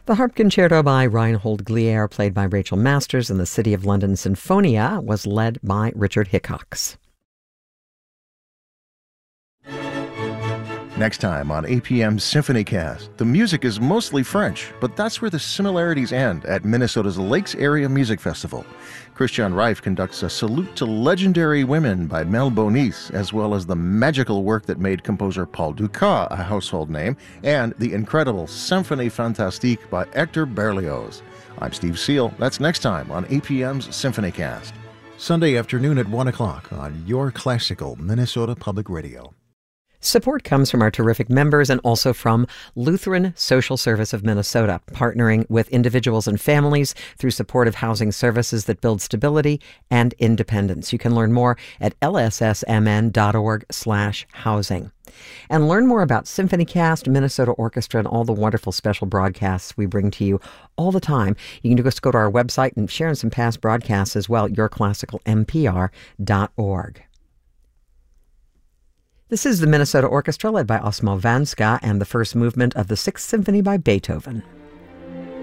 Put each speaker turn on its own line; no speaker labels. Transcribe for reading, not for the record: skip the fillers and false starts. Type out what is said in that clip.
The harp concerto by Reinhold Glier, played by Rachel Masters, and the City of London Sinfonia was led by Richard Hickox.
Next time on APM's SymphonyCast, the music is mostly French, but that's where the similarities end at Minnesota's Lakes Area Music Festival. Christian Reif conducts a salute to legendary women by Mel Bonis, as well as the magical work that made composer Paul Dukas a household name, and the incredible Symphonie Fantastique by Hector Berlioz. I'm Steve Seal. That's next time on APM's SymphonyCast. Sunday afternoon at 1 o'clock on your classical Minnesota Public Radio.
Support comes from our terrific members and also from Lutheran Social Service of Minnesota, partnering with individuals and families through supportive housing services that build stability and independence. You can learn more at lssmn.org/housing. And learn more about SymphonyCast, Minnesota Orchestra, and all the wonderful special broadcasts we bring to you all the time. You can just go to our website and share some past broadcasts as well at yourclassicalmpr.org. This is the Minnesota Orchestra led by Osmo Vanska and the first movement of the Sixth Symphony by Beethoven.